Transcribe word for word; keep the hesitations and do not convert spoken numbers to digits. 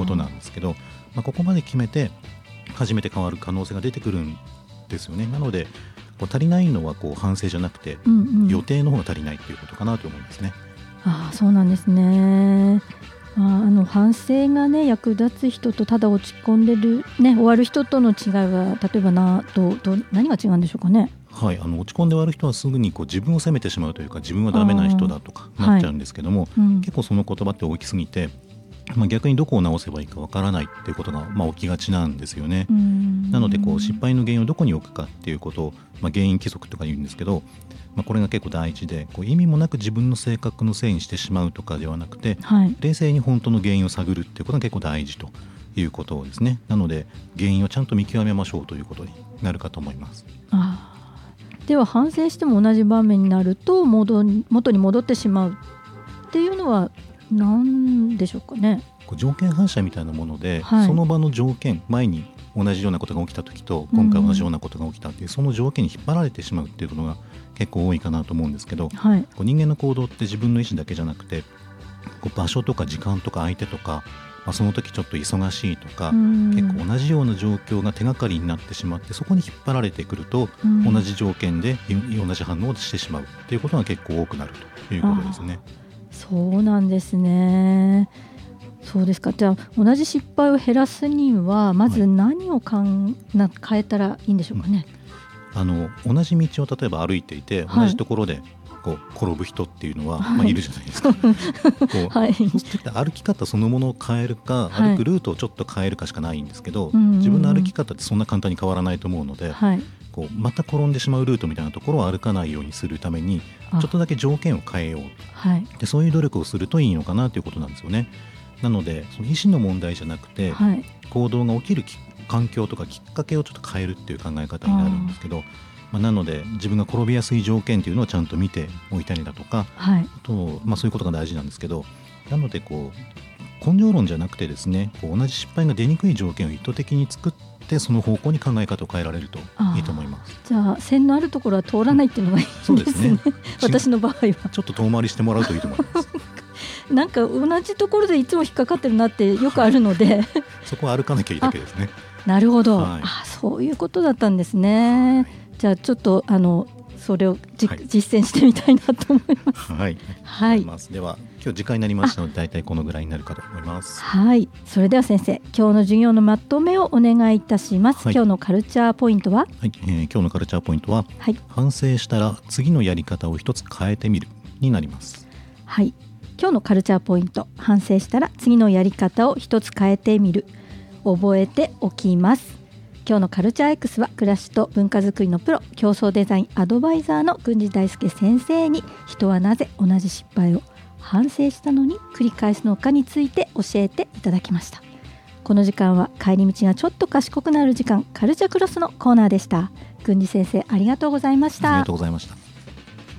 ことなんですけど、まあ、ここまで決めて初めて変わる可能性が出てくるんですよね。なのでこう足りないのはこう反省じゃなくて、 うんうん、 予定の方が足りないということかなと思いますね。 ああ、そうなんですね。ああの反省がね役立つ人とただ落ち込んでる、ね、終わる人との違いは例えばなどど何が違うんでしょうかね。 はい、あの落ち込んで終わる人はすぐにこう自分を責めてしまうというか、自分はダメな人だとかなっちゃうんですけども、はい、うん、結構その言葉って大きすぎて、まあ、逆にどこを直せばいいかわからないっていうことがまあ起きがちなんですよね。なのでこう失敗の原因をどこに置くかっていうことを、まあ、原因規則とか言うんですけど、まあ、これが結構大事で、こう意味もなく自分の性格のせいにしてしまうとかではなくて、はい、冷静に本当の原因を探るっていうことが結構大事ということですね。なので原因をちゃんと見極めましょうということになるかと思います。 あでは反省しても同じ場面になると元に、元に戻ってしまうっていうのは何でしょうかね。 条件反射みたいなもので、はい、その場の条件、前に同じようなことが起きた時と今回同じようなことが起きたっていう、うん、その条件に引っ張られてしまうっていうのが結構多いかなと思うんですけど、はい、こう人間の行動って自分の意思だけじゃなくて、こう場所とか時間とか相手とか、まあ、その時ちょっと忙しいとか、うん、結構同じような状況が手がかりになってしまって、そこに引っ張られてくると、うん、同じ条件で同じ反応をしてしまうっていうことが結構多くなるということですね。 そうなんですね。そうですか。じゃあ同じ失敗を減らすにはまず何をかん、はい、な変えたらいいんでしょうかね。 うん、あの同じ道を例えば歩いていて、はい、同じところでこう転ぶ人っていうのは、はい、まあ、いるじゃないですか。こう、はい、そうすると歩き方そのものを変えるか、はい、歩くルートをちょっと変えるかしかないんですけど、はい、自分の歩き方ってそんな簡単に変わらないと思うので、はい、こうまた転んでしまうルートみたいなところを歩かないようにするためにちょっとだけ条件を変えよう、はい、でそういう努力をするといいのかなということなんですよね。なのでその意思の問題じゃなくて、はい、行動が起きる環境とかきっかけをちょっと変えるっていう考え方になるんですけど、まあ、なので自分が転びやすい条件というのをちゃんと見ておいたりだとか、はい、あと、まあ、そういうことが大事なんですけど、なのでこう根性論じゃなくてですね、こう同じ失敗が出にくい条件を意図的に作ってその方向に考え方を変えられるといいと思います。 じゃあ線のあるところは通らないっていうのがいいですね。そうですね私の場合はちょっと遠回りしてもらうといいと思いますなんか同じところでいつも引っかかってるなってよくあるので、はい、 そこは歩かなきゃいいだけですね。 なるほど、はい、あそういうことだったんですね、はい、じゃあちょっとあのそれをじ、はい、実践してみたいなと思います。 はい、はい、では今日時間になりましたので大体このぐらいになるかと思います。 はい、それでは先生、今日の授業のまとめをお願いいたします。はい、今日のカルチャーポイントは、 はいえー、今日のカルチャーポイントは、はい、反省したら次のやり方を一つ変えてみるになります。 はい、今日のカルチャーポイント、反省したら次のやり方を一つ変えてみる、覚えておきます。今日のカルチャー X は暮らしと文化づくりのプロ、競争デザインアドバイザーの郡司大輔先生に、人はなぜ同じ失敗を反省したのに繰り返すのかについて教えていただきました。この時間は帰り道がちょっと賢くなる時間、カルチャークロスのコーナーでした。郡司先生、ありがとうございました。 ありがとうございました。